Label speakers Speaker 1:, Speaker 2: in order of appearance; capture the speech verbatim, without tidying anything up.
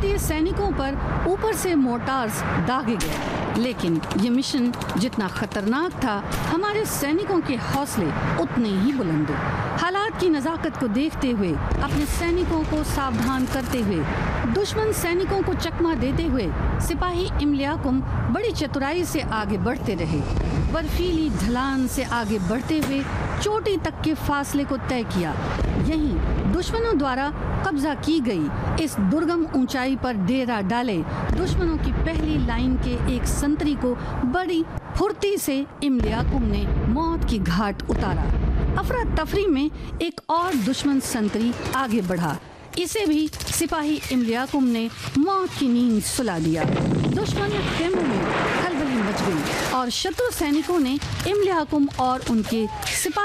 Speaker 1: भारतीय सैनिकों पर ऊपर से मोर्टार्स दागे गए, लेकिन ये मिशन जितना खतरनाक था, हमारे सैनिकों के हौसले उतने ही बुलंद। हालात की नज़ाकत को देखते हुए, अपने सैनिकों को सावधान करते हुए, दुश्मन सैनिकों को चकमा देते हुए सिपाही इमलियाकुम बड़ी चतुराई से आगे बढ़ते रहे। बर्फीली ढलान से आगे बढ़ते हुए चोटी तक के फासले को तय किया। यहीं दुश्मनों द्वारा कब्जा की गई इस दुर्गम ऊंचाई पर डेरा डाले दुश्मनों की पहली लाइन के एक संतरी को बड़ी फुर्ती से इमलियाकुम ने मौत की घाट उतारा। अफरा तफरी में एक और दुश्मन संतरी आगे बढ़ा। इसे भी सिपाही इमलियाकुम ने मौत की नींद सुला दिया। दुश्मन खेमों में खलबली मच गई और शत्रु सैनिकों ने इमलियाकुम और उनके सिपाही